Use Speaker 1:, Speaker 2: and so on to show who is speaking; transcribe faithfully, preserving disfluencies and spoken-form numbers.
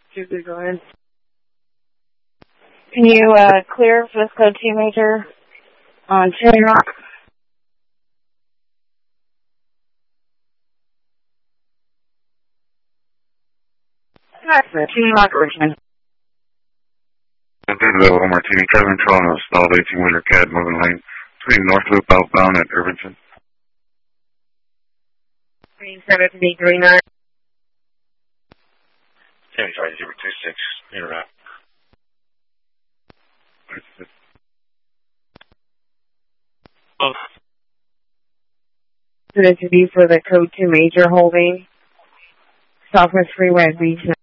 Speaker 1: Tuesday, go ahead.
Speaker 2: Can you uh, clear for this code two major on Cherry Rock? That's for Cherry Rock, Richmond.
Speaker 3: Level Martini, Kevin Toronto, stalled eighteen-wheeler C A D moving lane between North Loop outbound at Irvington.
Speaker 1: Green seven eight three nine.
Speaker 3: Ten five zero two six, near wrap.
Speaker 1: Oh. So this would be for the code two major holding. Southwest Freeway Beach.